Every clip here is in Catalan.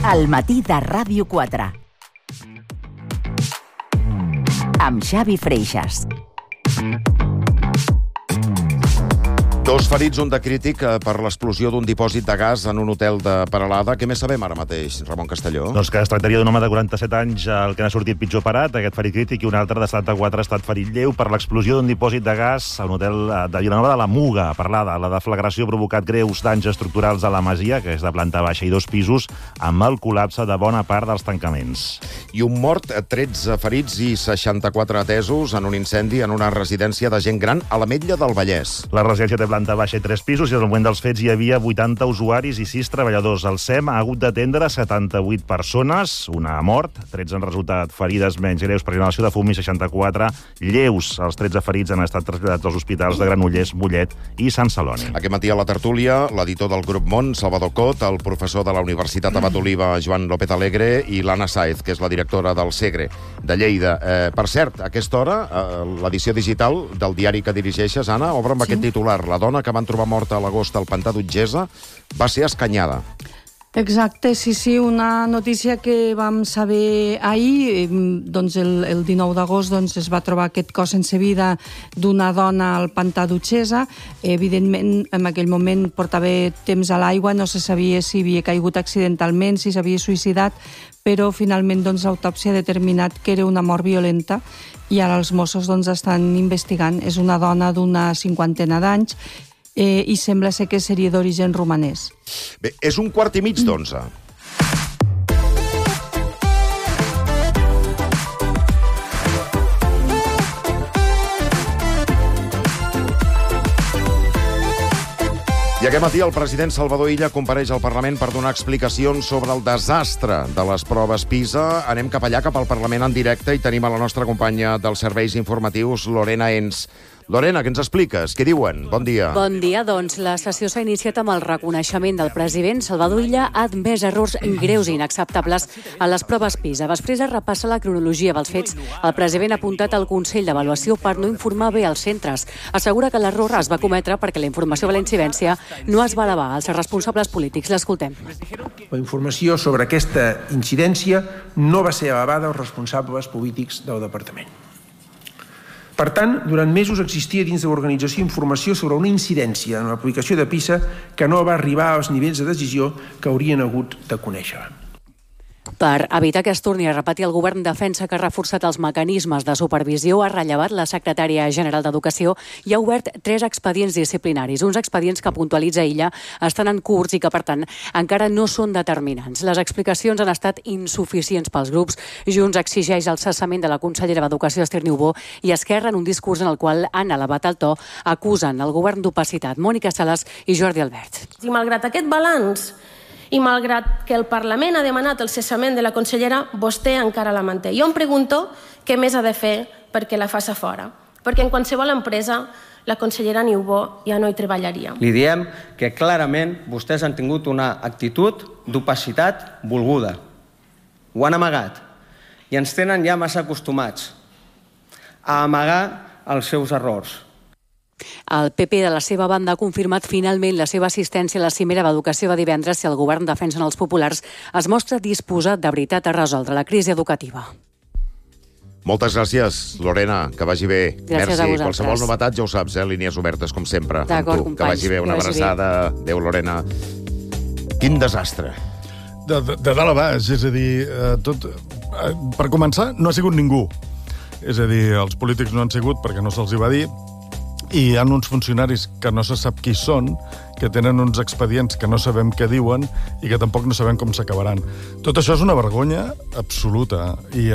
El matí de Ràdio 4. Amb Xavi Freixas. Dos ferits, un de crític per l'explosió d'un dipòsit de gas en un hotel de Peralada. Què més sabem ara mateix, Ramon Castelló? Doncs que es tractaria d'un home de 47 anys el que n'ha sortit pitjor parat, aquest ferit crític, i un altre de 74 ha estat ferit lleu per l'explosió d'un dipòsit de gas a un hotel de Vilanova de la Muga, a Peralada. La deflagració ha provocat greus danys estructurals a la masia, que és de planta baixa i 2 pisos, amb el col·lapse de bona part dels tancaments. I un mort, 13 ferits i 64 atesos en un incendi en una residència de gent gran a l'Ametlla del Vallès. La residència té planta baixa i 3 pisos i al moment dels fets hi havia 80 usuaris i 6 treballadors. El SEM ha hagut d'atendre 78 persones, una mort, 13 han resultat ferides menys greus per inhalació de fum i 64 lleus. Els 13 ferits han estat traslladats als hospitals de Granollers, Mollet i Sant Celoni. Aquest matí a la tertúlia, l'editor del Grup Món, Salvador Cot, el professor de la Universitat Abat Oliva, Joan López Alegre, i l'Anna Sáez, que és la directora del Segre de Lleida. Per cert, a aquesta hora, l'edició digital del diari que dirigeixes, Anna, obre amb aquest titular. La dona que van trobar morta a l'agost al pantà d'Utgesa va ser escanyada. Exacte, sí, una notícia que vam saber ahir, doncs el 19 d'agost es va trobar aquest cos sense vida d'una dona al pantà d'Utgesa. Evidentment, en aquell moment portava temps a l'aigua, no se sabia si havia caigut accidentalment, si s'havia suïcidat, però finalment l'autòpsia ha determinat que era una mort violenta i ara els Mossos estan investigant. És una dona d'una 50 d'anys i sembla ser que seria d'origen romanès. Bé, és 1:15 d'11. I aquest matí el president Salvador Illa compareix al Parlament per donar explicacions sobre el desastre de les proves PISA. Anem cap allà, cap al Parlament en directe, i tenim a la nostra companya dels serveis informatius, Lorena Ens. Lorena, què ens expliques? Què diuen? Bon dia. Bon dia. Doncs la sessió s'ha iniciat amb el reconeixement del president. Salvador Illa ha admès errors greus i inacceptables a les proves PISA. Després es repassa la cronologia dels fets. El president ha apuntat al Consell d'Avaluació per no informar bé als centres. Assegura que l'error es va cometre perquè la informació de la incidència no es va elevar als responsables polítics. L'escoltem. La informació sobre aquesta incidència no va ser elevada als responsables polítics del departament. Per tant, durant mesos existia dins de l'organització informació sobre una incidència en l'aplicació de PISA que no va arribar als nivells de decisió que haurien hagut de conèixer. Per evitar que es torni a repetir, el govern defensa que ha reforçat els mecanismes de supervisió, ha rellevat la secretària general d'Educació i ha obert 3 expedients disciplinaris. Uns expedients que puntualitza Illa estan en curs i que, per tant, encara no són determinants. Les explicacions han estat insuficients pels grups. Junts exigeix el cessament de la consellera d'Educació, Esther Niubó, i Esquerra, en un discurs en el qual han elevat el to, acusen el govern d'opacitat. Mònica Sales i Jordi Albert. I malgrat aquest balanç, i malgrat que el Parlament ha demanat el cessament de la consellera, vostè encara la manté. Jo em pregunto què més ha de fer perquè la faci fora. Perquè en qualsevol empresa la consellera Niubó ja no hi treballaria. Li diem que clarament vostès han tingut una actitud d'opacitat volguda. Ho han amagat. I ens tenen ja massa acostumats a amagar els seus errors. El PP, de la seva banda, ha confirmat finalment la seva assistència a la cimera d'educació de divendres si el govern Defensen els Populars es mostra disposat de veritat a resoldre la crisi educativa. Moltes gràcies, Lorena, que vagi bé. Gràcies a vosaltres. Qualsevol novetat, ja ho saps, línies obertes, com sempre. D'acord, companys. Que vagi bé, una abraçada. Adéu, Lorena. Quin desastre. De dalt a baix, és a dir, tot... Per començar, no ha sigut ningú. És a dir, els polítics no han sigut perquè no se'ls hi va dir, i hi ha uns funcionaris que no se sap qui són, que tenen uns expedients que no sabem què diuen i que tampoc no sabem com s'acabaran. Tot això és una vergonya absoluta i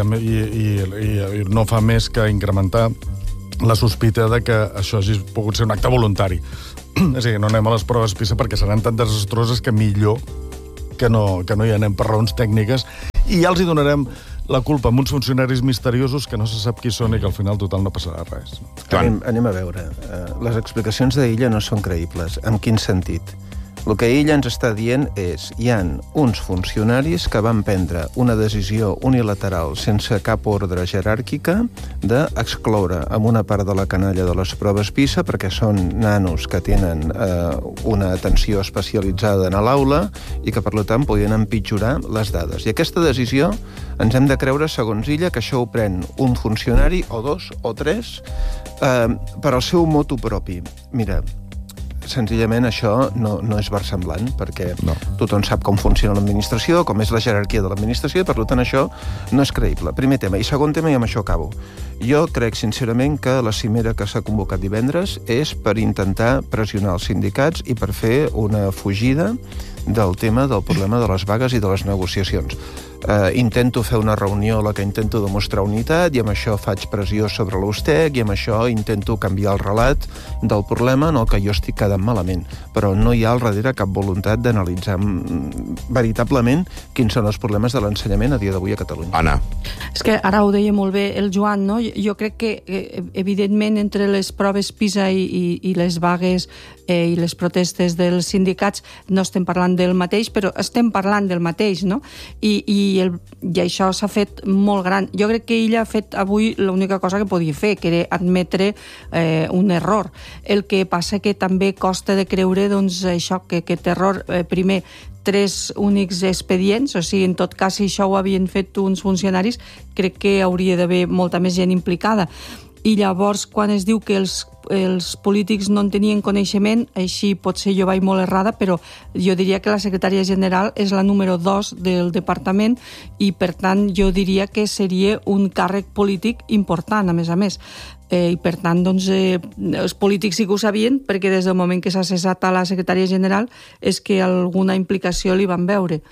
no fa més que incrementar la sospita de que això hagi pogut ser un acte voluntari. És a dir, no anem a les proves PISA perquè seran tan desastroses que millor que no hi anem per raons tècniques, i ja els hi donarem la culpa amb uns funcionaris misteriosos que no se sap qui són i que al final total no passarà res. Anem a veure. Les explicacions d'Illa no són creïbles. En quin sentit? El que ella ens està dient és hi ha uns funcionaris que van prendre una decisió unilateral sense cap ordre jeràrquica d'excloure amb una part de la canalla de les proves PISA perquè són nanos que tenen una atenció especialitzada en l'aula i que, per tant, podien empitjorar les dades. I aquesta decisió ens hem de creure, segons ella, que això ho pren un funcionari, o dos, o tres, per al seu motu propi. Mira, senzillament això no és versemblant, perquè tothom sap com funciona l'administració, com és la jerarquia de l'administració, i per tant això no és creïble. Primer tema. I segon tema, i amb això acabo. Jo crec sincerament que la cimera que s'ha convocat divendres és per intentar pressionar els sindicats i per fer una fugida del tema del problema de les vagues i de les negociacions. Intento fer una reunió a la que intento demostrar unitat i amb això faig pressió sobre l'USTEC i amb això intento canviar el relat del problema en el que jo estic quedant malament. Però no hi ha al darrere cap voluntat d'analitzar veritablement quins són els problemes de l'ensenyament a dia d'avui a Catalunya. Anna. És que ara ho deia molt bé el Joan, no? Jo crec que, evidentment, entre les proves PISA i les vagues i les protestes dels sindicats no estem parlant del mateix, però estem parlant del mateix, no? I això s'ha fet molt gran. Jo crec que ella ha fet avui l'única cosa que podia fer, que era admetre un error. El que passa que també costa de creure això, que aquest error, primer, 3 únics expedients, o sigui, en tot cas, si això ho havien fet uns funcionaris, crec que hauria d'haver molta més gent implicada. I llavors, quan es diu que els polítics no en tenien coneixement, així potser jo vaig molt errada, però jo diria que la secretària general és la número 2 del departament i, per tant, jo diria que seria un càrrec polític important, a més. I, per tant, els polítics sí que ho sabien, perquè des del moment que s'ha cessat a la secretària general és que alguna implicació li van veure.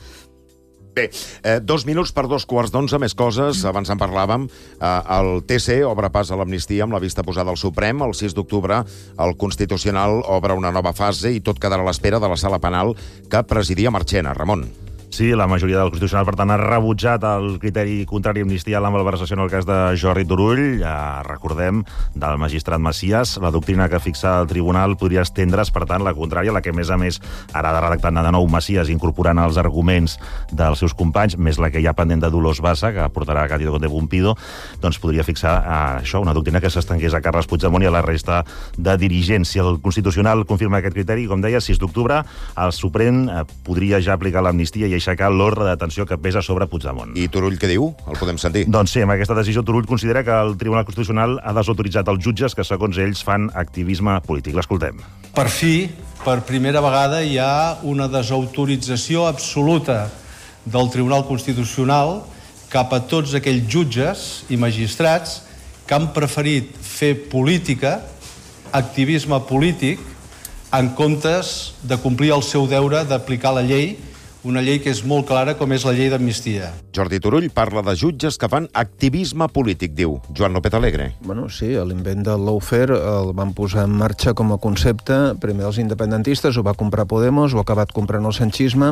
Bé, 2 minuts per 2:15, més coses, abans en parlàvem. El TC obre pas a l'amnistia amb la vista posada al Suprem. El 6 d'octubre el Constitucional obre una nova fase i tot quedarà a l'espera de la sala penal que presidia Marchena. Ramon. Sí, la majoria del Constitucional, per tant, ha rebutjat el criteri contrari a amnistia a la malversació en el cas de Jordi Turull. Ja recordem, del magistrat Macias, la doctrina que fixa el tribunal podria estendre's, per tant, la contrària, la que, a més, ara de redactar de nou Macias, incorporant els arguments dels seus companys, més la que hi ha pendent de Dolors Bassa, que portarà Cándido Conde Pumpido, doncs podria fixar això, una doctrina que s'estengués a Carles Puigdemont i a la resta de dirigents. Si el Constitucional confirma aquest criteri, com deia, 6 d'octubre, el Suprem podria ja aplicar l'amnistia i aixecar l'ordre de detenció que pesa sobre Puigdemont. I Turull què diu? El podem sentir? Doncs sí, amb aquesta decisió Turull considera que el Tribunal Constitucional ha desautoritzat els jutges que, segons ells, fan activisme polític. L'escoltem. Per fi, per primera vegada, hi ha una desautorització absoluta del Tribunal Constitucional cap a tots aquells jutges i magistrats que han preferit fer política, activisme polític, en comptes de complir el seu deure d'aplicar la llei, una llei que és molt clara com és la llei d'amnistia. Jordi Turull parla de jutges que fan activisme polític, diu Joan López Alegre. Bueno, sí, l'invent del lawfare el van posar en marxa com a concepte, primer els independentistes, ho va comprar Podemos, ho ha acabat comprant el sanchisme.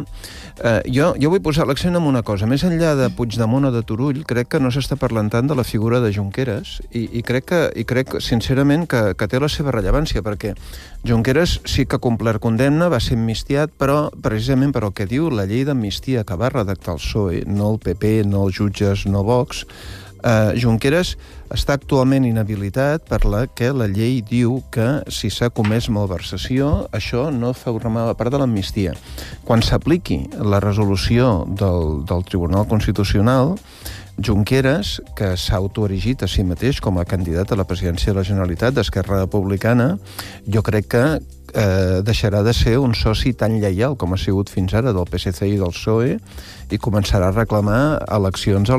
Jo vull posar l'accent en una cosa. Més enllà de Puigdemont o de Turull, crec que no s'està parlant tant de la figura de Junqueras i crec sincerament que té la seva rellevància, perquè Junqueras sí que ha complert condemna, va ser amnistiat, però precisament per el que diu la llei d'amnistia que va redactar el PSOE, no el PP, no els jutges, no Vox, Junqueras està actualment inhabilitat per la que la llei diu que si s'ha comès malversació, això no forma part de l'amnistia. Quan s'apliqui la resolució del Tribunal Constitucional, Junqueras, que s'ha autoerigit a si mateix com a candidat a la presidència de la Generalitat d'Esquerra Republicana, jo crec que deixarà de ser un soci tan lleial com ha sigut fins ara del PSC i del PSOE i començarà a reclamar eleccions.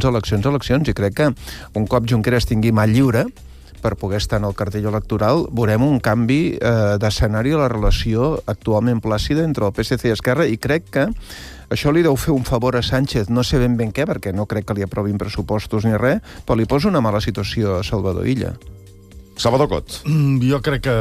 I crec que un cop Junqueras tingui mà lliure per poder estar en el cartell electoral, veurem un canvi d'escenari a la relació actualment plàcida entre el PSC i Esquerra, i crec que això li deu fer un favor a Sánchez, no sé ben què, perquè no crec que li aprovin pressupostos ni res, però li posa una mala situació a Salvador Illa. Salvador Cot. Jo crec que,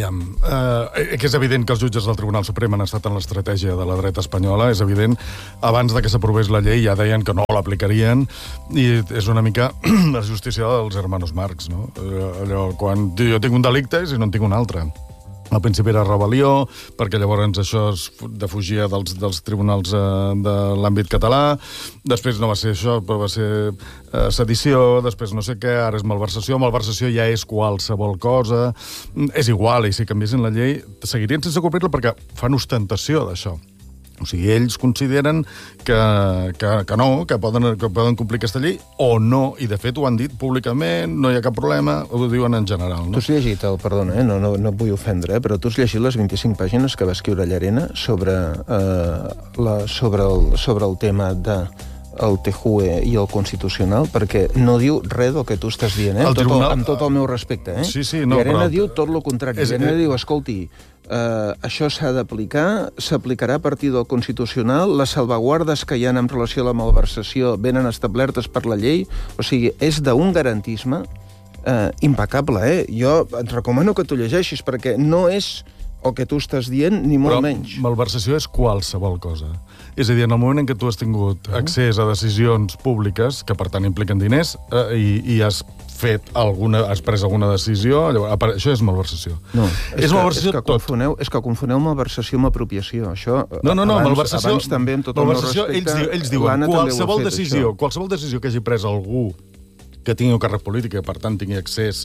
que és evident que els jutges del Tribunal Suprem han estat en l'estratègia de la dreta espanyola, és evident, abans de que s'aprovés la llei ja deien que no l'aplicarien, i és una mica la justícia dels hermanos Marx, no? Allò, quan jo tinc un delicte i si no en tinc un altre. Al principi era rebel·lió, perquè llavors això es defugia dels tribunals de l'àmbit català. Després no va ser això, però va ser sedició, després no sé què, ara és malversació. Malversació ja és qualsevol cosa. És igual, i si canviessin la llei, seguirien sense complir-la perquè fan ostentació d'això. O sigui, ells consideren que no, que poden complir aquesta llei o no, i de fet ho han dit públicament, no hi ha cap problema, ho diuen en general. No? Tu has llegit, perdona, no et vull ofendre, però tu has llegit les 25 pàgines que va escriure Llarena sobre el tema de el TJUE i el Constitucional, perquè no diu res del que tu estàs dient, amb tot el meu respecte. Sí, no, Llarena diu tot el contrari. Llarena diu, escolti, això s'ha d'aplicar, s'aplicarà a partir del Constitucional, les salvaguardes que hi ha en relació a la malversació venen establertes per la llei, o sigui, és d'un garantisme impecable, Jo et recomano que t'ho llegeixis, perquè no és el que tu estàs dient, ni molt menys. Però malversació és qualsevol cosa. És a dir, en el moment en què tu has tingut accés a decisions públiques, que per tant impliquen diners, i has pres alguna decisió, llavors, això és malversació. No, és que confoneu malversació amb apropiació. Això, no, malversació... Abans també, amb tot el meu respecte... Ells diuen, qualsevol decisió que hagi pres algú que tingui un càrrec polític i, per tant, tingui accés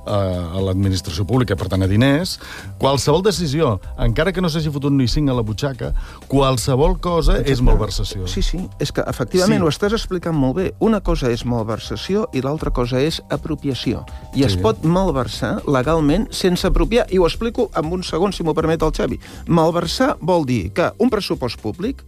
a l'administració pública, per tant, a diners, qualsevol decisió, encara que no s'hagi fotut ni 5 a la butxaca, qualsevol cosa és malversació. Sí, és que, efectivament, ho estàs explicant molt bé. Una cosa és malversació i l'altra cosa és apropiació. I es pot malversar legalment sense apropiar, i ho explico en un segon, si m'ho permet el Xavi. Malversar vol dir que un pressupost públic,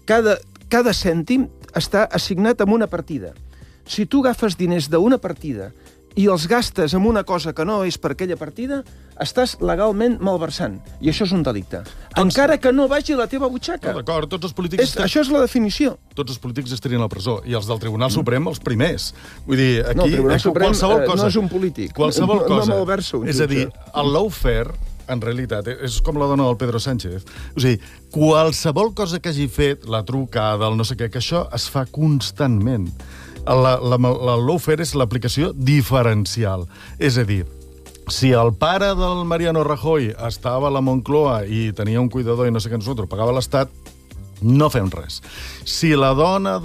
cada cèntim està assignat amb una partida. Si tu agafes diners d'una partida i els gastes en una cosa que no és per aquella partida, estàs legalment malversant. I això és un delicte. Encara que no vagi a la teva butxaca. D'acord, tots els polítics... Això és la definició. Tots els polítics estarien a la presó. I els del Tribunal Suprem, els primers. Vull dir, aquí... No, el Tribunal Suprem no és un polític. Qualsevol cosa. No malversa un jutge. És a dir, el lawfare, en realitat, és com la dona del Pedro Sánchez. O sigui, qualsevol cosa que hagi fet, la trucada, el no sé què, que això es fa constantment. El lawfare és l'aplicació diferencial. És a dir, si el pare del Mariano Rajoy estava a la Moncloa i tenia un cuidador i no sé què nosaltres, pagava l'Estat, no fem res. Si la dona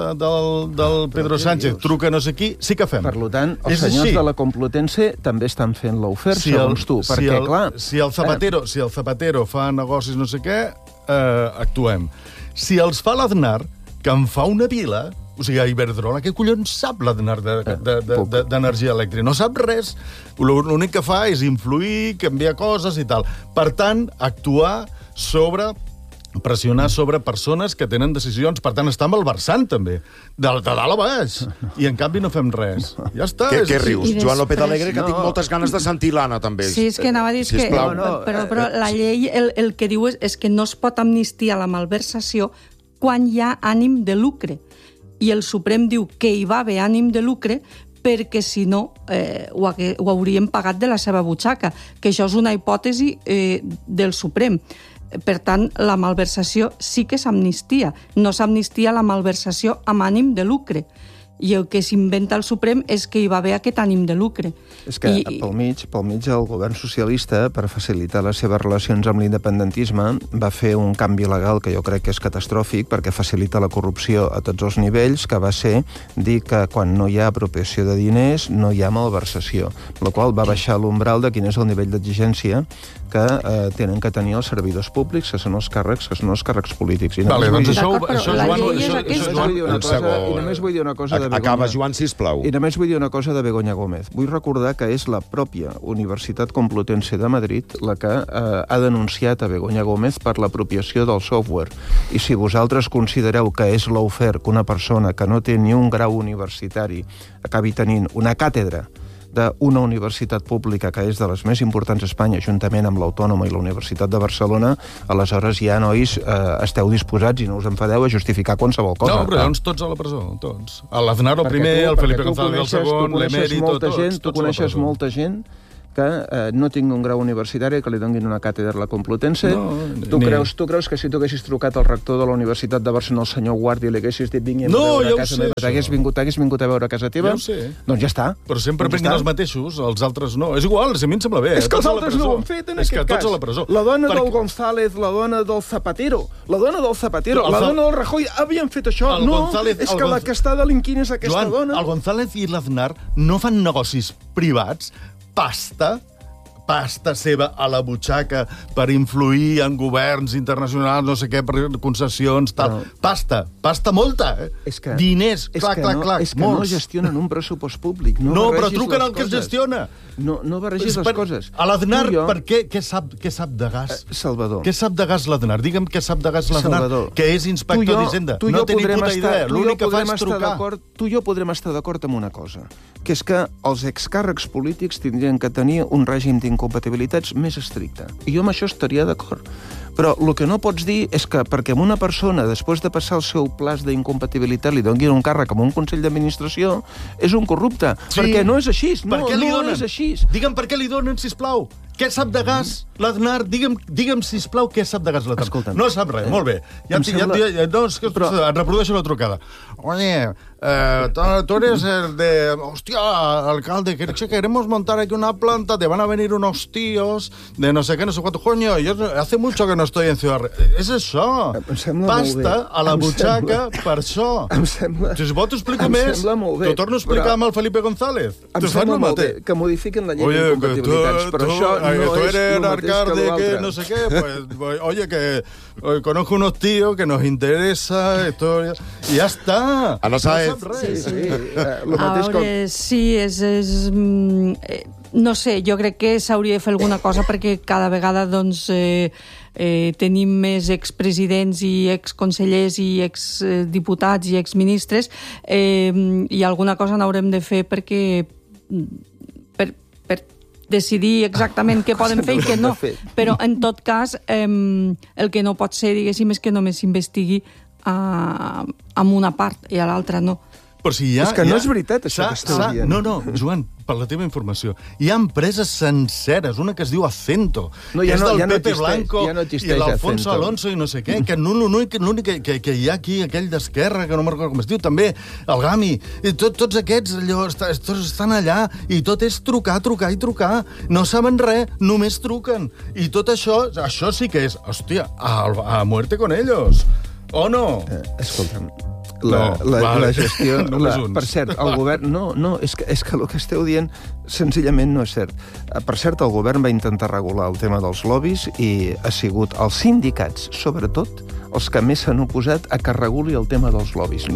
del Pedro Sánchez truca no sé qui, sí que fem. Per tant, els senyors de la Complutense també estan fent lawfare, segons tu. Perquè, clar... Si el Zapatero fa negocis no sé què, actuem. Si els fa l'Aznar, que en fa una vila... O sigui, a Iberdrola, què collons sap l'Aznar d'energia elèctrica? No sap res. L'únic que fa és influir, canviar coses i tal. Per tant, pressionar sobre persones que tenen decisions. Per tant, està malversant, també. De dalt a baix. I, en canvi, no fem res. Ja està. Què rius? Joan López Alegre, que tinc moltes ganes de sentir l'Anna, també. Sí, és que anava a dir que... Però la llei el que diu és que no es pot amnistiar la malversació quan hi ha ànim de lucre. I el Suprem diu que hi va haver ànim de lucre perquè, si no, ho haurien pagat de la seva butxaca, que això és una hipòtesi del Suprem. Per tant, la malversació sí que s'amnistia. No s'amnistia la malversació amb ànim de lucre. I el que s'inventa el Suprem és que hi va haver aquest ànim de lucre. És que pel mig el govern socialista, per facilitar les seves relacions amb l'independentisme, va fer un canvi legal que jo crec que és catastròfic, perquè facilita la corrupció a tots els nivells, que va ser dir que quan no hi ha apropiació de diners no hi ha malversació, la qual va baixar l'umbral de quin és el nivell d'exigència que tenen que tenir els servidors públics, que són els càrrecs polítics. Vale, doncs això, I només vull dir una cosa de Begoña. Acaba, Joan, sisplau. I només vull dir una cosa de Begoña Gómez. Vull recordar que és la pròpia Universitat Complutense de Madrid la que ha denunciat a Begoña Gómez per l'apropiació del software. I si vosaltres considereu que és lawfare que una persona que no té ni un grau universitari acabi tenint una càtedra d'una universitat pública que és de les més importants a Espanya, juntament amb l'Autònoma i la Universitat de Barcelona, aleshores ja, nois, esteu disposats i no us enfadeu a justificar qualsevol cosa. No, però llavors tots a la presó, tots. L'Aznar el primer, el Felipe González el segon, l'Emèrit, tots. Tu coneixes molta gent que no tingui un grau universitari, que li donguin una càtedra a la Complutense. Tu creus que si tu haguessis trucat al rector de la Universitat de Barcelona, el senyor Guàrdia, i li haguessis dit vingui a veure a casa meva, t'hagués vingut a veure a casa teva? Ja ho sé. Doncs ja està. Però sempre prenguin els mateixos, els altres no. És igual, a mi em sembla bé. És que els altres no ho han fet, en aquest cas. És que tots a la presó. La dona del González, la dona del Zapatero, la dona del Rajoy havien fet això. No, és que la que està delinquint és aquesta dona. El González i l'Aznar no fan negocis privats, pasta seva a la butxaca per influir en governs internacionals, no sé què, per concessions, tal. Pasta molta, diners, clac, és que no gestionen un pressupost públic. No, però truquen al que es gestiona. No barregis les coses. A l'Aznar, per què sap de gas? Salvador. Què sap de gas l'Aznar? Digue'm què sap de gas l'Aznar, que és inspector d'Hisenda. No té ni puta idea. L'únic que fa és trucar. Tu i jo podrem estar d'acord amb una cosa, que és que els excàrrecs polítics tindrien que tenir un règim d'incompatibilitats més estricte. I jo amb això estaria d'acord. Però el que no pots dir és que perquè a una persona, després de passar el seu plaç d'incompatibilitat, li donguin un càrrec amb un consell d'administració, és un corrupte. Perquè no és així. No és així. Digue'm per què li donen, sisplau. Què sap de gas l'Aznar? Digue'm, sisplau, què sap de gas l'Aznar. Escolta'm. No sap res, molt bé. Et reprodueixo la trucada. Oye, tú eres el de... Hostia, alcalde, que queremos montar aquí una planta, te van a venir unos tíos de no sé qué, no sé cuánto. Coño, yo hace mucho que no estoy en Ciudad Real. És això. Pasta a la butxaca per això. Si vol, t'ho explico més. T'ho torno a explicar amb el Felipe González. Em sembla molt bé que modifiquen la llei d'incompatibilitats, però això no és el mateix que l'altre. No sé què, pues, oye, que conozco unos tíos que nos interesa, esto, y ya está. Ana Sáez. No sé, jo crec que s'hauria de fer alguna cosa perquè cada vegada doncs, tenim més expresidents i exconsellers i exdiputats i exministres i alguna cosa n'haurem de fer perquè per decidir exactament què poden fer i què no. Però, en tot cas, el que no pot ser, diguéssim, és que només s'investigui amb una part i a l'altra no. Però si és que no és veritat, això que esteu dient. No, Joan, per la teva informació, hi ha empreses senceres, una que es diu Acento, que és del Pepe Blanco i l'Alfonso Alonso i no sé què, que l'únic que hi ha aquí, aquell d'Esquerra, que no me'n recordo com es diu, també, el Gami, tots aquests estan allà i tot és trucar i trucar. No saben res, només truquen. I tot això sí que és, hòstia, a muerte con ellos. O no? Escolta'm, la gestió... Per cert, el govern... No, és que el que esteu dient senzillament no és cert. Per cert, el govern va intentar regular el tema dels lobbies i ha sigut els sindicats, sobretot, els que més s'han oposat a que reguli el tema dels lobbies.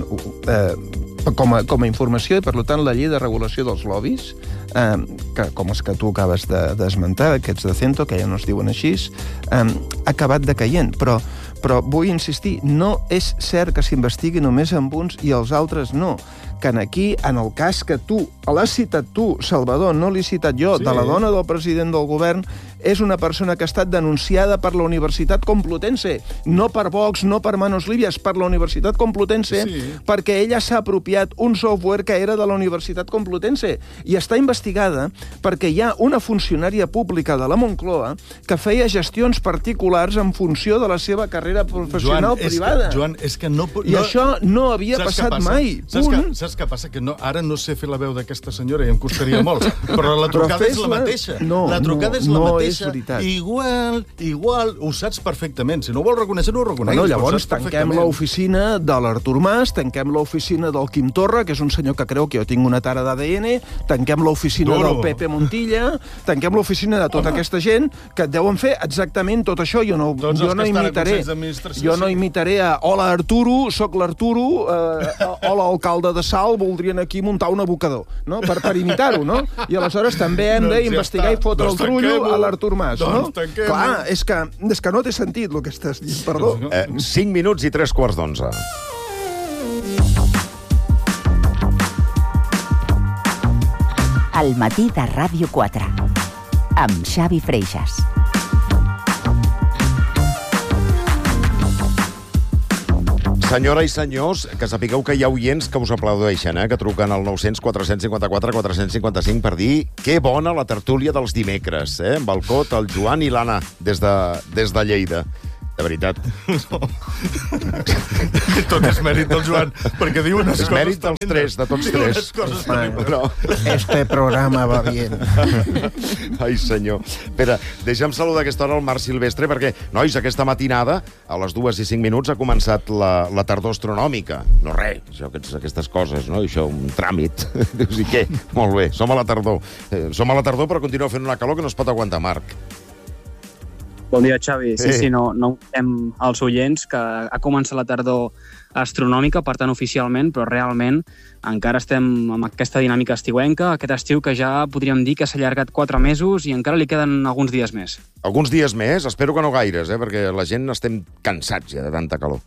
Com a informació, i per tant la llei de regulació dels lobbies, que, com els que tu acabes d'esmentar, aquests de Cento, que ja no es diuen així, ha acabat decaient. Però vull insistir, no és cert que s'investigui només amb uns i els altres no. Que aquí, en el cas que tu, l'has citat tu, Salvador, no l'he citat jo, de la dona del president del govern, és una persona que ha estat denunciada per la Universitat Complutense, no per Vox, no per Manos Libias, per la Universitat Complutense, perquè ella s'ha apropiat un software que era de la Universitat Complutense i està investigada perquè hi ha una funcionària pública de la Moncloa que feia gestions particulars en funció de la seva carrera professional privada. Joan, és que no... I això no havia passat mai. Saps què passa? Que ara no sé fer la veu d'aquesta senyora i em costaria molt, però la trucada és la mateixa. La trucada és la mateixa. Igual, ho saps perfectament. Si no ho vols reconèixer, no ho reconeixes. Llavors tanquem l'oficina de l'Artur Mas, tanquem l'oficina del Quim Torra, que és un senyor que creu que jo tinc una tara d'ADN, tanquem l'oficina del Pepe Montilla, tanquem l'oficina de tota aquesta gent que et deuen fer exactament tot això. Jo no imitaré a hola Arturo, soc l'Arturo, hola alcalde de Salt, voldrien aquí muntar un abocador, no? Per imitar-ho, no? I aleshores també hem d'investigar i fotre el trullo a l'Artur Mas, no? Clar, és que no té sentit el que estàs dient, perdó. 5 minuts i 3:15. Al matí de Ràdio 4, amb Xavi Freixas. Senyora i senyors, que sapigueu que hi ha oients que us aplaudeixen, que truquen al 900 454 455 per dir que bona la tertúlia dels dimecres, amb el Cot, el Joan i l'Anna des de Lleida. De veritat. No. Tot és mèrit del Joan, perquè diu unes coses... És mèrit dels tres, de tots tres. No. Este programa va bien. Ai, senyor. Espera, deixa'm saludar a aquesta hora el Marc Silvestre, perquè, nois, aquesta matinada, a les 2:05, ha començat la tardor astronòmica. No res, aquestes coses, no? Això, un tràmit. Dius, i què? Molt bé, som a la tardor. Som a la tardor, però continua fent una calor que no es pot aguantar, Marc. Bon dia, Xavi. Sí, no hem als oients que ha començat la tardor astronòmica, per tant, oficialment, però realment encara estem amb aquesta dinàmica estiuenca, aquest estiu que ja podríem dir que s'ha allargat 4 mesos i encara li queden alguns dies més. Alguns dies més? Espero que no gaires, perquè la gent estem cansats ja de tanta calor.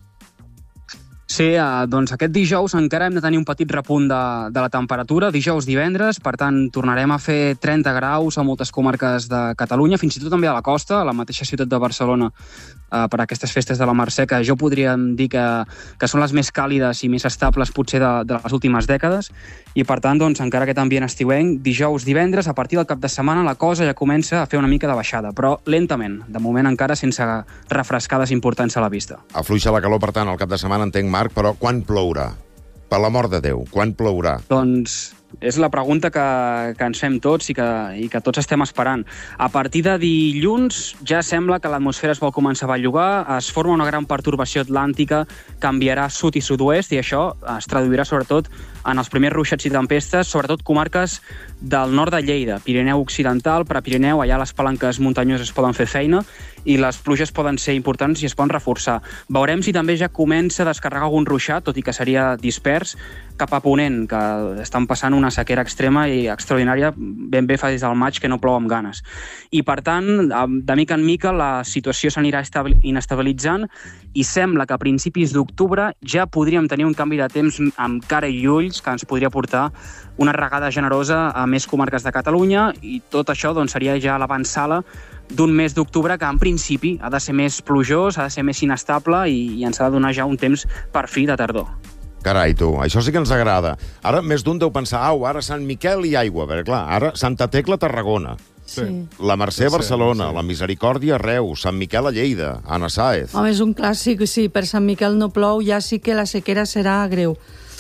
Sí, doncs aquest dijous encara hem de tenir un petit repunt de la temperatura, dijous, divendres, per tant, tornarem a fer 30 graus a moltes comarques de Catalunya, fins i tot també a la costa, a la mateixa ciutat de Barcelona, per aquestes festes de la Mercè, que jo podria dir que són les més càlides i més estables potser de les últimes dècades, i per tant, doncs, encara aquest ambient estiuenc, dijous, divendres, a partir del cap de setmana la cosa ja comença a fer una mica de baixada, però lentament, de moment encara sense refrescades importants a la vista. Afluixa la calor, per tant, al cap de setmana, entenc, Marc, però quan plourà? Per l'amor de Déu, quan plourà? Doncs és la pregunta que ens fem tots i que tots estem esperant. A partir de dilluns ja sembla que l'atmosfera es vol començar a bellugar, es forma una gran pertorbació atlàntica, canviarà sud i sud-oest i això es traduirà sobretot en els primers ruixats i tempestes, sobretot comarques del nord de Lleida, Pirineu Occidental, Prepirineu, allà les palanques muntanyoses poden fer feina i les pluges poden ser importants i es poden reforçar. Veurem si també ja comença a descarregar algun ruixat, tot i que seria dispers, cap a Ponent, que estan passant una sequera extrema i extraordinària, ben bé fa des del maig que no plou amb ganes. I, per tant, de mica en mica la situació s'anirà inestabilitzant i sembla que a principis d'octubre ja podríem tenir un canvi de temps amb cara i ulls que ens podria portar una regada generosa a més comarques de Catalunya i tot això doncs, seria ja l'avançala d'un mes d'octubre que en principi ha de ser més plujós, ha de ser més inestable i ens ha de donar ja un temps per fi de tardor. Carai, tu, això sí que ens agrada. Ara més d'un deu pensar, ara Sant Miquel i aigua, perquè clar, ara Santa Tecla, Tarragona. Sí. La Mercè a Barcelona, la Misericòrdia a Reus, Sant Miquel a Lleida, Anna Sáez. Home, és un clàssic, sí, per Sant Miquel no plou, ja sí que la sequera serà greu.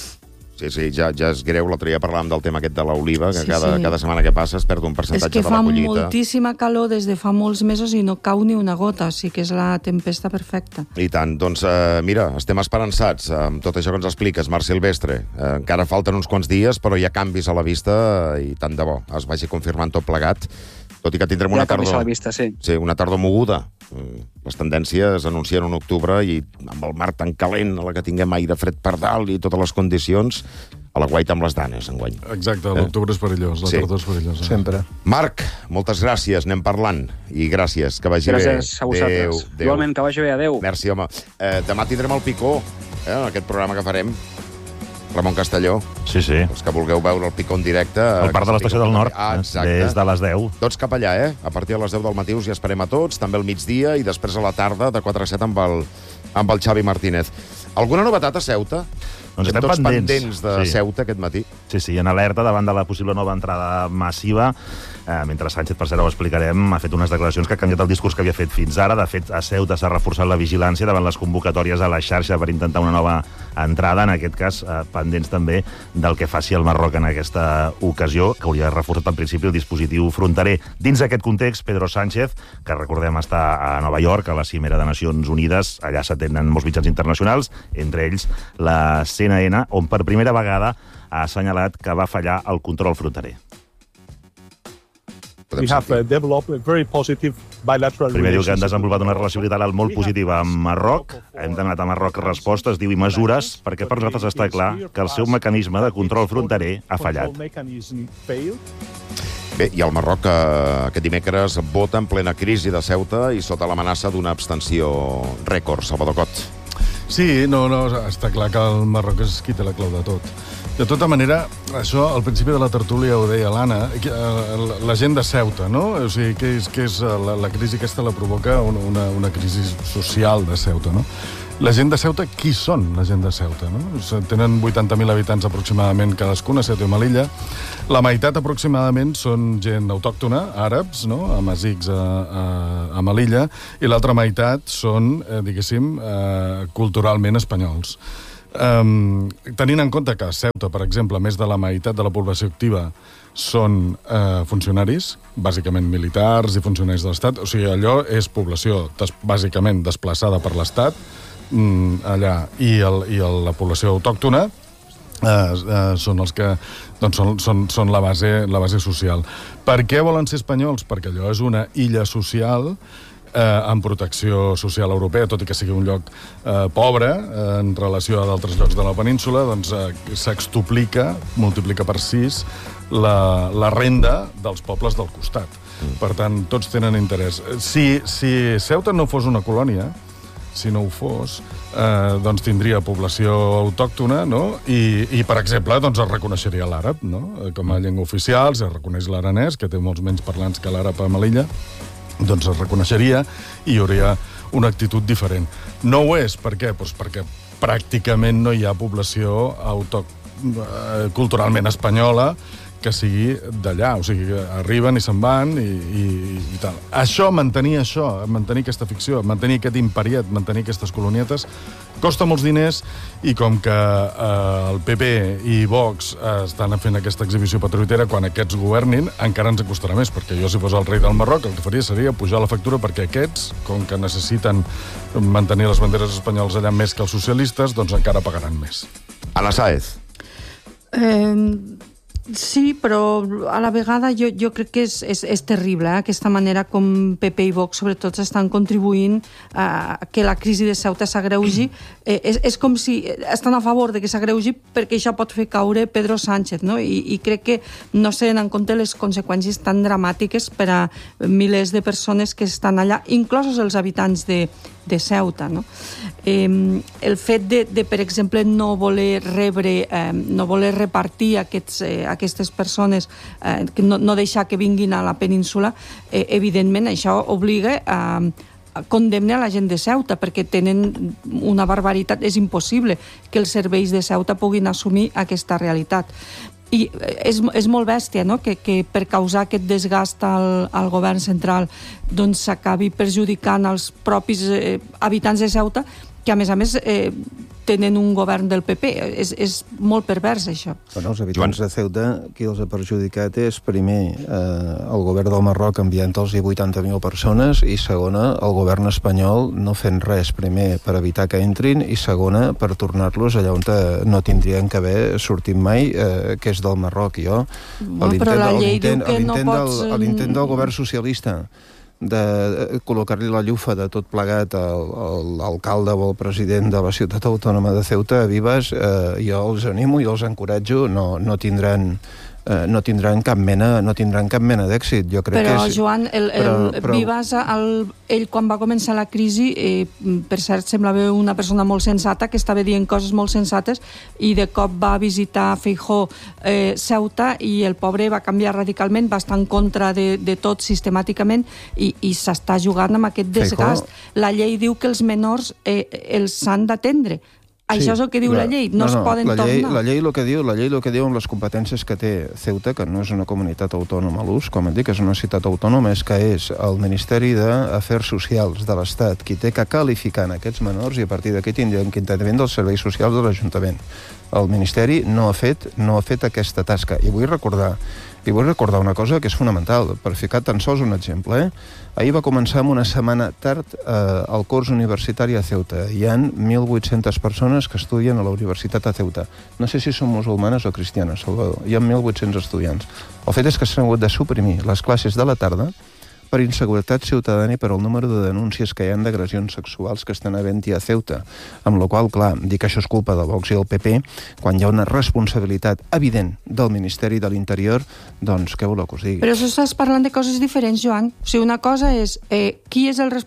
Sí, ja és greu. L'altre dia parlàvem del tema aquest de l'oliva, que cada setmana que passa es perd un percentatge de la collita. És que fa moltíssima calor des de fa molts mesos i no cau ni una gota, sí que és la tempesta perfecta. I tant. Doncs mira, estem esperançats amb tot això que ens expliques, Marc Silvestre. Encara falten uns quants dies, però hi ha canvis a la vista i tant de bo es vagi confirmant tot plegat, tot i que tindrem una tardor... a la vista, sí. Sí, una tardor moguda. Les tendències anuncien un octubre i amb el mar tan calent, a la que tinguem aire fred per dalt i totes les condicions, a la guaita amb les danes, enguany. Exacte, l'octubre és perillós, la tardor és perillosa. Sempre. Marc, moltes gràcies, anem parlant. I gràcies, que vagi bé. Gràcies a vosaltres. Igualment, que vagi bé, adeu. Merci, home. Demà tindrem el Picó, aquest programa que farem. Ramon Castelló. Sí. Els que vulgueu veure el Picó en directe... Al Parc de l'Estació del Nord, des de les 10. Tots cap allà, A partir de les 10 del matí us hi esperem a tots, també al migdia i després a la tarda, de 4 a 7, amb el Xavi Martínez. Alguna novetat a Ceuta? Doncs estem tots pendents de Ceuta aquest matí. Sí, en alerta davant de la possible nova entrada massiva. Mentre Sánchez, per cert, ho explicarem, ha fet unes declaracions que ha canviat el discurs que havia fet fins ara. De fet, a Ceuta s'ha reforçat la vigilància davant les convocatòries a la xarxa per intentar una nova entrada, en aquest cas pendents també del que faci el Marroc en aquesta ocasió, que hauria reforçat en principi el dispositiu fronterer. Dins d'aquest context, Pedro Sánchez, que recordem està a Nova York, a la cimera de Nacions Unides, allà s'atenen molts mitjans internacionals, entre ells la CNN, on per primera vegada ha assenyalat que va fallar el control fronterer. Primer diu que han desenvolupat una relació bilateral molt positiva amb Marroc. Hem demanat a Marroc respostes, diu, i mesures, perquè per nosaltres està clar que el seu mecanisme de control fronterer ha fallat. Bé, i el Marroc aquest dimecres vota en plena crisi de Ceuta i sota l'amenaça d'una abstenció rècord, Salvador Cot. Sí, no, està clar que el Marroc és qui té la clau de tot. De tota manera, això, al principi de la tertúlia ho deia l'Anna, la gent de Ceuta, no? O sigui, que és la crisi aquesta la provoca una crisi social de Ceuta, no? La gent de Ceuta, qui són la gent de Ceuta? No? Tenen 80.000 habitants aproximadament cadascuna, Ceuta i Melilla. La meitat aproximadament són gent autòctona, àrabs, no? Amazics a Melilla, i l'altra meitat són, diguéssim, culturalment espanyols. Tenint en compte que a Ceuta, per exemple, més de la meitat de la població activa són funcionaris, bàsicament militars i funcionaris de l'Estat, o sigui, allò és població bàsicament desplaçada per l'Estat, allà, i la població autòctona són els que són la base social. Per què volen ser espanyols? Perquè allò és una illa social amb protecció social europea, tot i que sigui un lloc pobre en relació a d'altres llocs de la península, doncs multiplica per 6 la renda dels pobles del costat. Per tant, tots tenen interès. Si Ceuta no fos una colònia, si no ho fos, doncs tindria població autòctona, no? I per exemple, doncs es reconeixeria l'àrab, no? Com a llengua oficial, es reconeix l'aranès, que té molts menys parlants que l'àrab a Melilla, doncs es reconeixeria i hi hauria una actitud diferent. No ho és, per què? Doncs perquè pràcticament no hi ha població culturalment espanyola que sigui d'allà, o sigui, que arriben i se'n van i tal. Mantenir aquesta ficció, mantenir aquest imperiet, mantenir aquestes colonietes, costa molts diners i com que el PP i Vox estan fent aquesta exhibició patriotera, quan aquests governin encara ens costarà més, perquè jo si fos el rei del Marroc el que faria seria pujar la factura perquè aquests, com que necessiten mantenir les banderes espanyoles allà més que els socialistes, doncs encara pagaran més. Anna Sáez. Sí, però a la vegada jo crec que és terrible, aquesta manera com PP i Vox sobretot estan contribuint a que la crisi de Ceuta s'agreugi. És com si estan a favor de que s'agreugi perquè això pot fer caure Pedro Sánchez, no? I crec que no se tenen en compte les conseqüències tan dramàtiques per a milers de persones que estan allà, inclosos els habitants de Ceuta, no? El fet de, per exemple, no voler repartir aquestes persones, no deixar que vinguin a la península, evidentment això obliga a condemnar a la gent de Ceuta, perquè tenen una barbaritat. És impossible que els serveis de Ceuta puguin assumir aquesta realitat. I és molt bèstia, no?, que per causar aquest desgast al govern central doncs s'acabi perjudicant els propis habitants de Ceuta, que a més tenen un govern del PP. És molt pervers, això. Bueno, els habitants de Ceuta, qui els ha perjudicat és, primer, el govern del Marroc enviant-los 80.000 persones, i segona, el govern espanyol no fent res, primer, per evitar que entrin, i segona, per tornar-los allà on no tindrien que haver sortit mai, que és del Marroc. L'intent del govern socialista de col·locar-li la llufa de tot plegat a l'alcalde o al president de la ciutat autònoma de Ceuta a Vives, jo els animo i els encoratjo, no tindran cap mena d'èxit. Jo crec però, Joan, Vives, ell quan va començar la crisi, per cert, semblava una persona molt sensata, que estava dient coses molt sensates, i de cop va visitar Feijóo Ceuta i el pobre va canviar radicalment, va estar en contra de tot sistemàticament i s'està jugant amb aquest desgast. La llei diu que els menors els s'han d'atendre. Això és el que diu la llei, no es poden tornar. La llei el que diu amb les competències que té Ceuta, que no és una comunitat autònoma a l'ús, com et dic, és una ciutat autònoma, és que és el Ministeri d'Afers Socials de l'Estat qui té que qualificar aquests menors, i a partir d'aquí tindrem enquintament dels serveis socials de l'Ajuntament. El Ministeri no ha fet aquesta tasca. I vull recordar una cosa que és fonamental, per ficar tan sols un exemple. Ahir va començar amb una setmana tard el curs universitari a Ceuta. Hi ha 1.800 persones que estudien a la universitat a Ceuta. No sé si són musulmanes o cristianes, Salvador. Hi ha 1.800 estudiants. El fet és que s'han hagut de suprimir les classes de la tarda per inseguretat ciutadana i per el número de denúncies que hi ha d'agressions sexuals que estan havent-hi a Ceuta. Amb la qual cosa, clar, dir que això és culpa de Vox i el PP, quan hi ha una responsabilitat evident del Ministeri de l'Interior, doncs què voleu que us digui? Però això estàs parlant de coses diferents, Joan. O sigui, una cosa és qui és el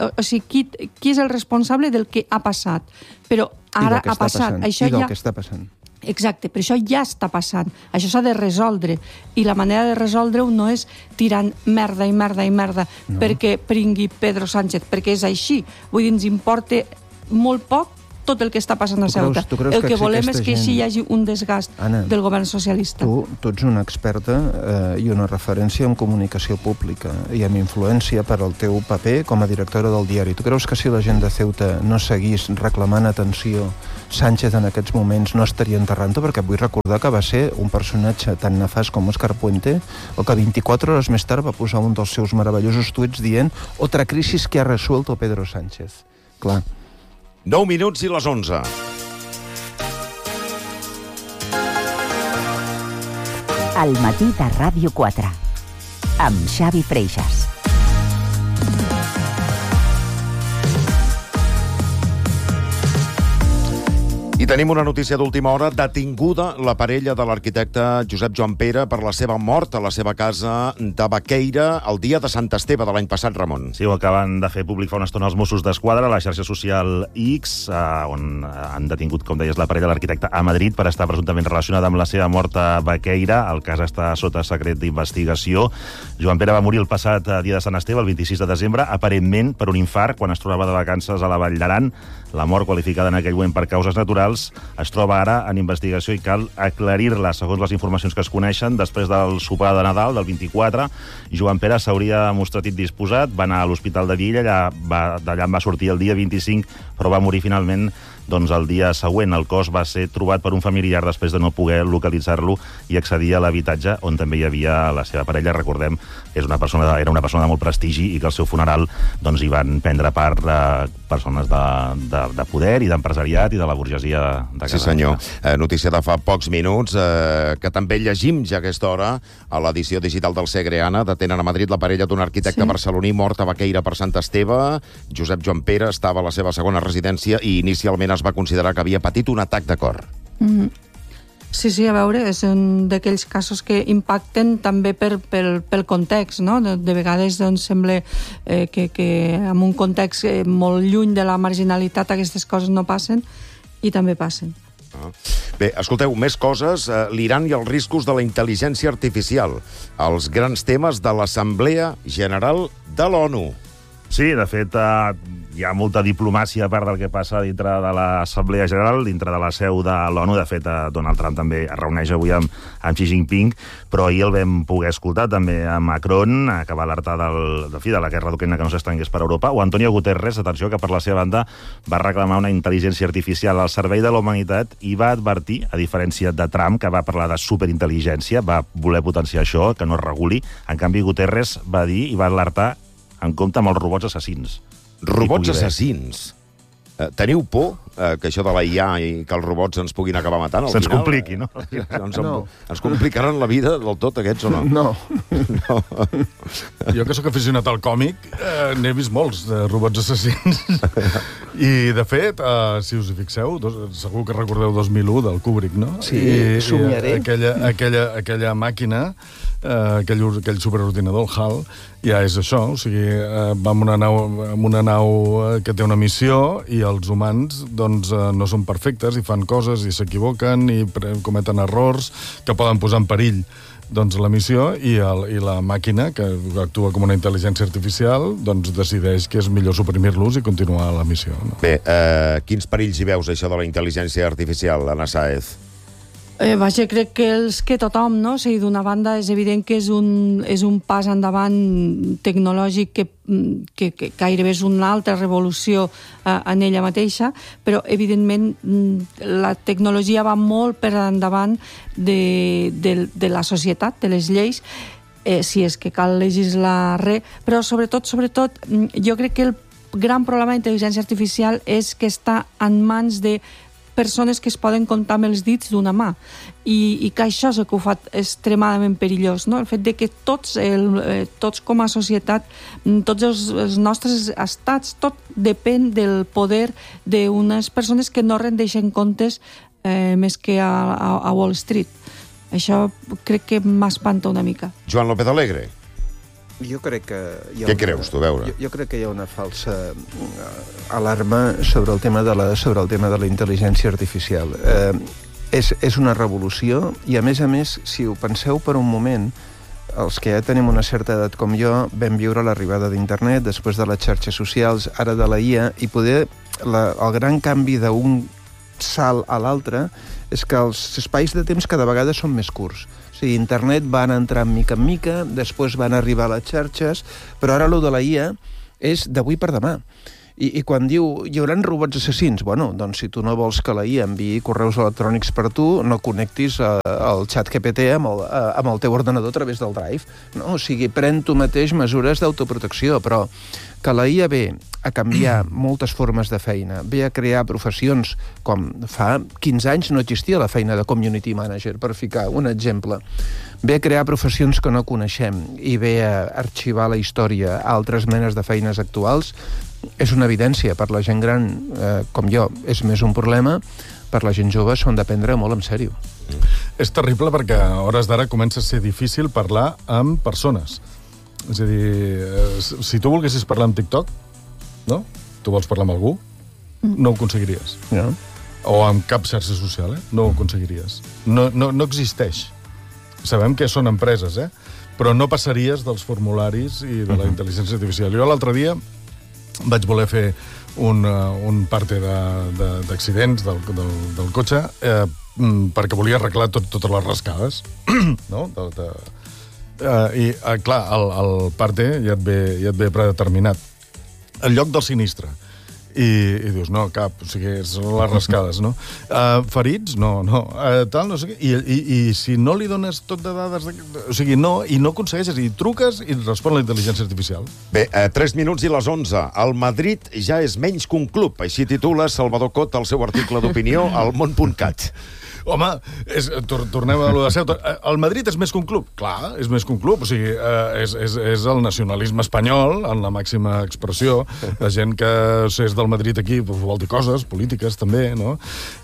responsable del que ha passat. Però ara ha passat. I del que està passant. Exacte, però això ja està passant. Això s'ha de resoldre. I la manera de resoldre-ho no és tirant merda i merda i merda perquè pringui Pedro Sánchez, perquè és així. Vull dir, ens importa molt poc tot el que està passant a Ceuta. El que volem és que així hi hagi un desgast del govern socialista. Tu ets una experta i una referència en comunicació pública i amb influència per al teu paper com a directora del diari. Tu creus que si la gent de Ceuta no seguís reclamant atenció, Sánchez en aquests moments no estaria enterrant-ho? Perquè vull recordar que va ser un personatge tan nefast com Óscar Puente, o que 24 hores més tard va posar un dels seus meravellosos tuits dient «Otra crisis que ha resuelto Pedro Sánchez». Clar. 9 minuts i les 11. Al matí de Ràdio 4, amb Xavi Freixas. I tenim una notícia d'última hora. Detinguda la parella de l'arquitecte Josep Joan Pere per la seva mort a la seva casa de Baqueira el dia de Sant Esteve de l'any passat, Ramon. Sí, ho acaben de fer públic fa una estona els Mossos d'Esquadra a la xarxa social X, on han detingut, com deies, la parella de l'arquitecte a Madrid per estar presumptament relacionada amb la seva mort a Baqueira. El cas està sota secret d'investigació. Joan Pere va morir el passat dia de Sant Esteve, el 26 de desembre, aparentment per un infart quan es trobava de vacances a la Vall d'Aran. La mort, qualificada en aquell moment per causes naturals, es troba ara en investigació i cal aclarir-la. Segons les informacions que es coneixen, després del sopar de Nadal, del 24, Joan Pere s'hauria mostrat indisposat, va anar a l'Hospital de Viella, d'allà en va sortir el dia 25, però va morir finalment el dia següent. El cos va ser trobat per un familiar després de no poder localitzar-lo i accedir a l'habitatge on també hi havia la seva parella. Recordem que era una persona de molt prestigi i que al seu funeral hi van prendre part persones de poder i d'empresariat i de la burgesia de casa. Sí, senyor. Notícia de fa pocs minuts, que també llegim ja a aquesta hora a l'edició digital del Segre. Anna, detenen a Madrid la parella d'un arquitecte barceloní mort a Baqueira per Sant Esteve. Josep Joan Pere estava a la seva segona residència i inicialment es va considerar que havia patit un atac de cor. Sí, a veure, és un d'aquells casos que impacten també pel context, no? De vegades sembla que en un context molt lluny de la marginalitat aquestes coses no passen, i també passen. Bé, escolteu, més coses. L'Iran i els riscos de la intel·ligència artificial. Els grans temes de l'Assemblea General de l'ONU. Sí, de fet, hi ha molta diplomàcia a part del que passa dintre de l'Assemblea General, dintre de la seu de l'ONU. De fet, Donald Trump també es reuneix avui amb Xi Jinping, però ahir el vam poder escoltar també a Macron, que va alertar de la guerra d'Ucraïna que no s'estengués per Europa, o Antonio Guterres, atenció, que per la seva banda va reclamar una intel·ligència artificial al servei de la humanitat i va advertir, a diferència de Trump, que va parlar de superintel·ligència, va voler potenciar això, que no es reguli. En canvi, Guterres va dir i va alertar en compte amb els robots assassins. Robots assassins? Teniu por que això de la IA i que els robots ens puguin acabar matant? Se'ns compliqui, no? Ens complicaran la vida del tot, aquests, o no? No. Jo, que sóc aficionat al còmic, n'he vist molts de robots assassins. I, de fet, si us hi fixeu, segur que recordeu 2001 del Kubrick, no? Sí, somiaré. Aquella màquina, aquell superordinador, el HAL, ja és això, o sigui, va amb una nau que té una missió i els humans no són perfectes i fan coses i s'equivoquen i cometen errors que poden posar en perill la missió, i la màquina, que actua com una intel·ligència artificial, decideix que és millor suprimir-los i continuar la missió. No? Bé, quins perills hi veus, això de la intel·ligència artificial, Anna Sáez? Vaja, crec que els que tothom, no? O sigui, d'una banda és evident que és un pas endavant tecnològic que gairebé és una altra revolució en ella mateixa, però evidentment la tecnologia va molt per endavant de la societat, de les lleis, si és que cal legislar res, però sobretot, jo crec que el gran problema d'intel·ligència artificial és que està en mans de persones que es poden comptar amb els dits d'una mà, i que això és el que ho fa extremadament perillós, no? El fet de que tots com a societat, tots els nostres estats, tot depèn del poder d'unes persones que no rendeixen comptes més que a Wall Street. Això crec que m'espanta una mica. Joan López Alegre. Jo crec que Què creus, tu, a veure? Jo crec que hi ha una falsa alarma sobre el tema de la intel·ligència artificial. És una revolució i, a més, si ho penseu per un moment, els que ja tenim una certa edat com jo, vam viure l'arribada d'internet, després de les xarxes socials, ara de la IA, i poder el gran canvi d'un salt a l'altre és que els espais de temps cada vegada són més curts. O sigui, internet van entrar mica en mica, després van arribar a les xarxes, però ara allò de la IA és d'avui per demà. I quan diu, hi haurà robots assassins, bueno, doncs si tu no vols que la IA enviï correus electrònics per tu, no connectis el xat GPT amb el teu ordenador a través del Drive. No? O sigui, pren tu mateix mesures d'autoprotecció, però que la IA ve a canviar moltes formes de feina, ve a crear professions com fa 15 anys no existia la feina de community manager, per ficar un exemple. Ve a crear professions que no coneixem i ve a arxivar la història a altres menes de feines actuals. És una evidència. Per la gent gran, com jo, és més un problema. Per la gent jove s'ho han de prendre molt en sèrio. És terrible perquè a hores d'ara comença a ser difícil parlar amb persones. És a dir, si tu volguessis parlar amb TikTok, no? Tu vols parlar amb algú? No ho aconseguiries. No. O amb cap xarxa social, no ho aconseguiries. No existeix. Sabem que són empreses, però no passaries dels formularis i de la intel·ligència artificial. Jo l'altre dia vaig voler fer un parte d'accidents del cotxe perquè volia arreglar totes les rascades, no? I, clar, el parte ja et ve predeterminat. El lloc del sinistre. I dius, no, cap, o sigui, són les rascades, no? Ferits? No. Tal, no sé què. I si no li dones tot de dades... O sigui, no, i no aconsegueixes, i truques i respon la intel·ligència artificial. Bé, 3 minuts i les 11. El Madrid ja és menys que un club. Així titula Salvador Cot el seu article d'opinió al món.cat. Home, tornem a lo de Ceuta. El Madrid és més que un club? Clar, és més que un club. O sigui, és el nacionalisme espanyol, en la màxima expressió. La gent que és del Madrid aquí vol dir coses polítiques, també, no?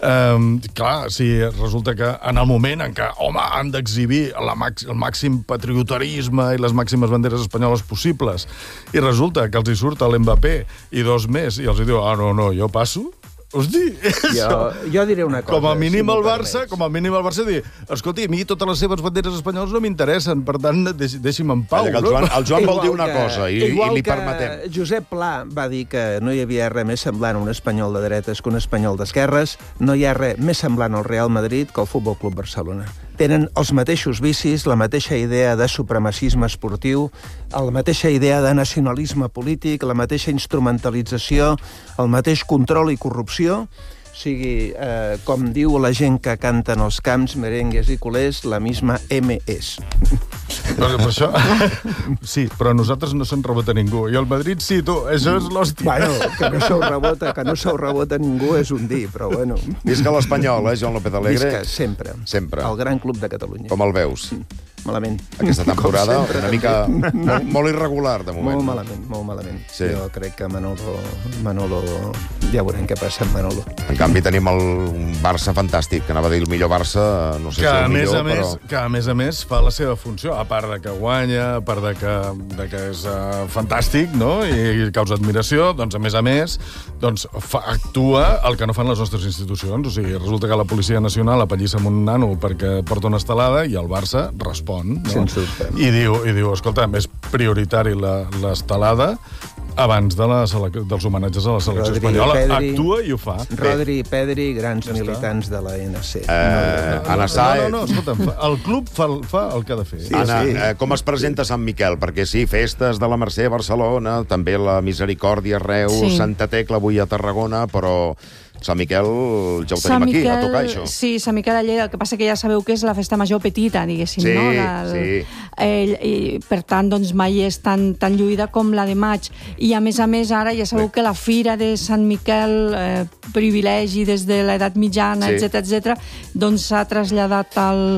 Clar, si resulta que en el moment en què, home, han d'exhibir el màxim patriotarisme i les màximes banderes espanyoles possibles, i resulta que els hi surt l'Mbappé i 2 més, i els hi diu, no, jo passo. Hosti, jo diré una cosa. Com a mínim el Barça dir, escolti, a mi totes les seves banderes espanyoles no m'interessen, per tant, deixi'm en pau. El Joan vol dir una cosa i li permetem. Igual que Josep Pla va dir que no hi havia res més semblant a un espanyol de dretes que un espanyol d'esquerres, no hi ha res més semblant al Real Madrid que al Futbol Club Barcelona. Tenen els mateixos vicis, la mateixa idea de supremacisme esportiu, la mateixa idea de nacionalisme polític, la mateixa instrumentalització, el mateix control i corrupció. O sigui, com diu la gent que canta en els camps, merengues i culers, la misma M.S. Per això... Sí, però a nosaltres no se'n rebota ningú. I al Madrid sí, tu, això és l'hòstia. Bueno, que no se'l rebota ningú és un dir, però bueno. Visca l'Espanyol, Joan López Alegre. Visca, sempre. Sempre. El gran club de Catalunya. Com el veus? Malament. Aquesta temporada una mica molt irregular, de moment. Molt malament. Sí. Jo crec que Manolo... Ja veurem què passa amb Manolo. En canvi tenim el Barça fantàstic, que anava a dir el millor Barça, no sé si el millor, però... Que a més fa la seva funció, a part de que guanya, a part de que és fantàstic, no?, i causa admiració, doncs a més, doncs actua el que no fan les nostres institucions. O sigui, resulta que la Policia Nacional apallissa amb un nano perquè porta una estelada i el Barça respon, no? I diu, escolta, és prioritari l'estelada abans dels homenatges a la selecció espanyola. Actua i ho fa. Rodri i Pedri, grans militants de l'ANC. Anna Sáez... No, escolta'm, el club fa el que ha de fer. Anna, com es presenta Sant Miquel? Perquè sí, festes de la Mercè a Barcelona, també la Misericòrdia a Reus, Santa Tecla avui a Tarragona, però... Sant Miquel ja ho tenim aquí, a tocar, això. Sí, Sant Miquel a Lleida, el que passa que ja sabeu que és la festa major petita, diguéssim, no? Sí. I per tant, doncs mai és tan lluïda com la de maig. I a més, ara ja sabeu que la fira de Sant Miquel, privilegi des de l'edat mitjana, etc., doncs s'ha traslladat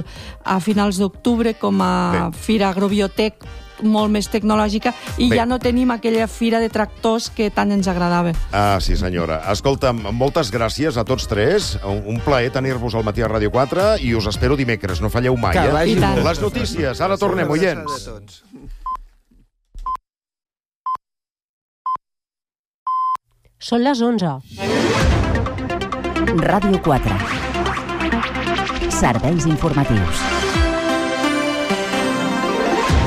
a finals d'octubre com a fira agrobiotec, molt més tecnològica, i ja no tenim aquella fira de tractors que tant ens agradava. Sí, senyora. Escolta'm, moltes gràcies a tots tres. Un plaer tenir-vos al matí a Ràdio 4 i us espero dimecres. No falleu mai, Les notícies. Ara tornem, oients. Són les 11. Ràdio 4. Serveis informatius.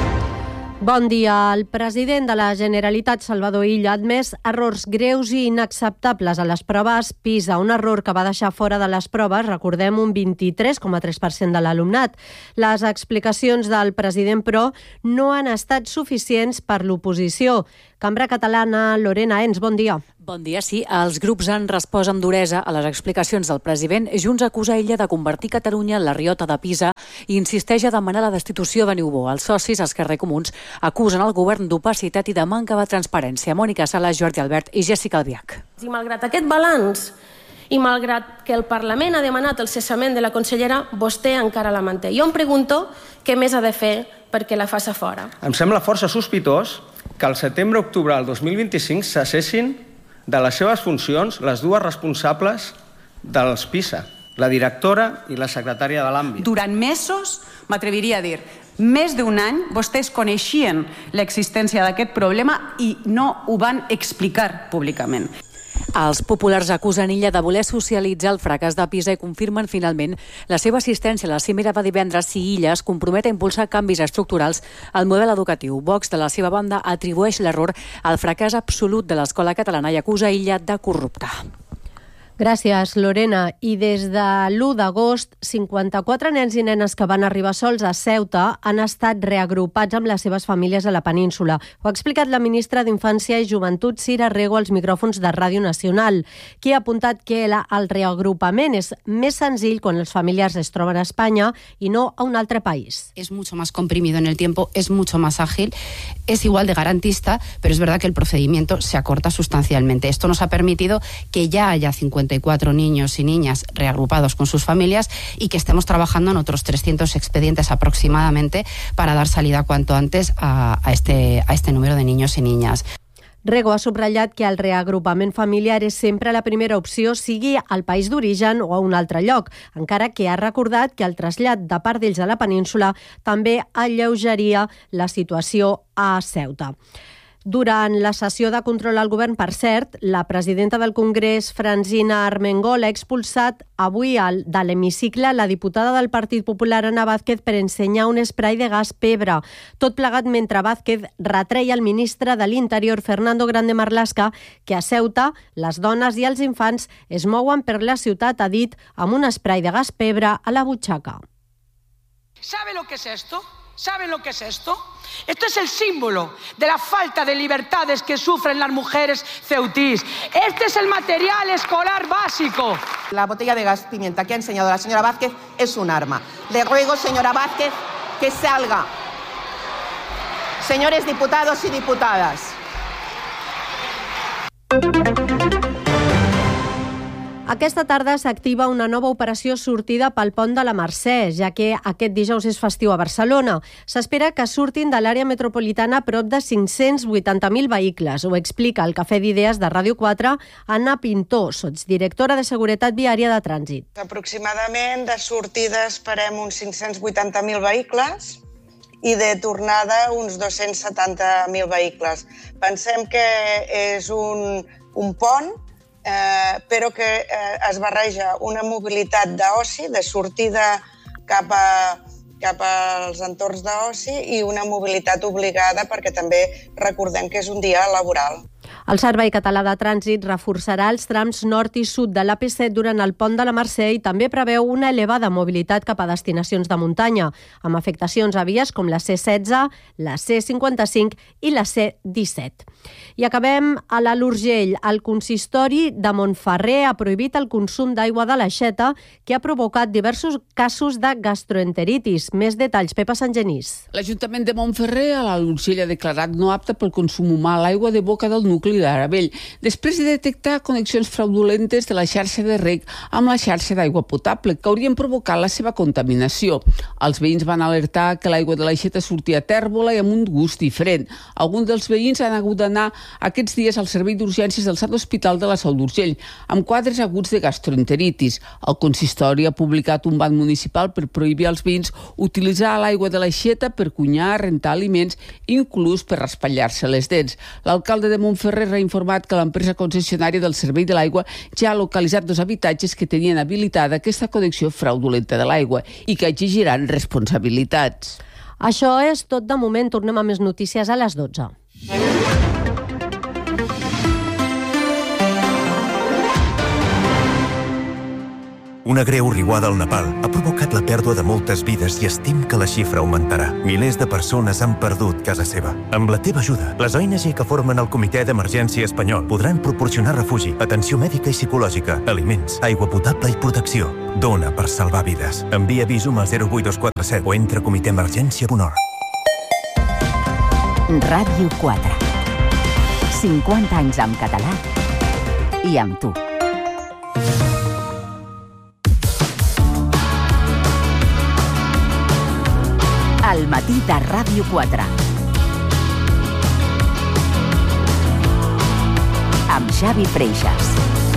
Bon dia. El president de la Generalitat, Salvador Illa, ha admès errors greus i inacceptables a les proves PISA, un error que va deixar fora de les proves, recordem, un 23,3% de l'alumnat. Les explicacions del president, però, no han estat suficients per l'oposició. Cambra Catalana, Lorena Ens, bon dia. Bon dia, sí. Els grups han respost amb duresa a les explicacions del president. Junts acusa Illa de convertir Catalunya en la riota de Pisa i insisteix a demanar la destitució de Niubó. Els socis, els Esquerra i Comuns, acusen el govern d'opacitat i de manca de transparència. Mònica Sala, Jordi Albert i Jessica Albiach. I malgrat aquest balanç i malgrat que el Parlament ha demanat el cessament de la consellera, vostè encara la manté. Jo em pregunto què més ha de fer perquè la faci fora. Em sembla força sospitós que al setembre-octubre del 2025 cessessin de les seves funcions les dues responsables dels PISA, la directora i la secretària de l'àmbit. Durant mesos, m'atreviria a dir, més d'un any, vostès coneixien l'existència d'aquest problema i no ho van explicar públicament. Els populars acusen Illa de voler socialitzar el fracàs de Pisa i confirmen finalment la seva assistència a la cimera de divendres si Illa es compromet a impulsar canvis estructurals al model educatiu. Vox, de la seva banda, atribueix l'error al fracàs absolut de l'escola catalana i acusa Illa de corrupta. Gràcies, Lorena. I des de l'1 d'agost, 54 nens i nenes que van arribar sols a Ceuta han estat reagrupats amb les seves famílies a la península. Ho ha explicat la ministra d'Infància i Joventut, Cira Rego, als micròfons de Ràdio Nacional, qui ha apuntat que el reagrupament és més senzill quan els familiars es troben a Espanya i no a un altre país. Es mucho más comprimido en el tiempo, es mucho más ágil, es igual de garantista, pero es verdad que el procedimiento se acorta sustancialmente. Esto nos ha permitido que ya haya 54 niños y niñas reagrupados con sus familias y que estemos trabajando en otros 300 expedientes aproximadamente para dar salida cuanto antes a este número de niños y niñas. Rego ha subratllat que el reagrupament familiar és sempre la primera opció, sigui al país d'origen o a un altre lloc, encara que ha recordat que el trasllat de part d'ells a la península també alleugeria la situació a Ceuta. Durant la sessió de control al govern, per cert, la presidenta del Congrés, Francina Armengol, ha expulsat avui de l'hemicicle la diputada del Partit Popular, Ana Vázquez, per ensenyar un spray de gas pebre. Tot plegat mentre Vázquez retreia al ministre de l'Interior, Fernando Grande Marlaska, que a Ceuta les dones i els infants es mouen per la ciutat, ha dit, amb un spray de gas pebre a la butxaca. ¿Sabe lo que es esto? ¿Saben lo que es esto? Esto es el símbolo de la falta de libertades que sufren las mujeres ceutís. Este es el material escolar básico. La botella de gas pimienta que ha enseñado la señora Vázquez es un arma. Le ruego, señora Vázquez, que salga. Señores diputados y diputadas. Aquesta tarda s'activa una nova operació sortida pel pont de la Mercè, ja que aquest dijous és festiu a Barcelona. S'espera que surtin de l'àrea metropolitana prop de 580.000 vehicles. Ho explica al Cafè d'Idees de Ràdio 4, Anna Pintó, sotsdirectora de Seguretat Viària de Trànsit. Aproximadament de sortida esperem uns 580.000 vehicles i de tornada uns 270.000 vehicles. Pensem que és un pont, però que es barreja una mobilitat d'oci, de sortida cap als entorns d'oci i una mobilitat obligada perquè també recordem que és un dia laboral. El Servei Català de Trànsit reforçarà els trams nord i sud de l'AP7 durant el pont de la Mercè i també preveu una elevada mobilitat cap a destinacions de muntanya, amb afectacions a vies com la C16, la C55 i la C17. I acabem a l'Alt Urgell. El consistori de Montferrer ha prohibit el consum d'aigua de l'aixeta, que ha provocat diversos casos de gastroenteritis. Més detalls, Pepa Santgenís. L'Ajuntament de Montferrer a l'Alt Urgell ha declarat no apta pel consum humà l'aigua de boca del nucli d'Aravell, després de detectar connexions fraudulentes de la xarxa de reg amb la xarxa d'aigua potable, que haurien provocat la seva contaminació. Els veïns van alertar que l'aigua de l'aixeta sortia tèrbola i amb un gust diferent. Alguns dels veïns han hagut d'anar aquests dies al servei d'urgències del Sant Hospital de la Seu d'Urgell, amb quadres aguts de gastroenteritis. El consistori ha publicat un ban municipal per prohibir als veïns utilitzar l'aigua de l'aixeta per cuinar, rentar aliments, inclús per raspallar-se les dents. L'alcalde de Montferrer ha informat que l'empresa concessionària del Servei de l'Aigua ja ha localitzat 2 habitatges que tenien habilitada aquesta connexió fraudulenta de l'aigua i que exigiran responsabilitats. Això és tot de moment. Tornem a més notícies a les 12. Una greu riuada al Nepal ha provocat la pèrdua de moltes vides i estim que la xifra augmentarà. Milers de persones han perdut casa seva. Amb la teva ajuda, les ONG que formen el Comitè d'Emergència Espanyol podran proporcionar refugi, atenció mèdica i psicològica, aliments, aigua potable i protecció. Dona per salvar vides. Envia Visum al 08247 o entra a comitèemergència.org. Ràdio 4. 50 anys en català i amb tu. Al matí de Ràdio 4. Amb Xavi Freixas.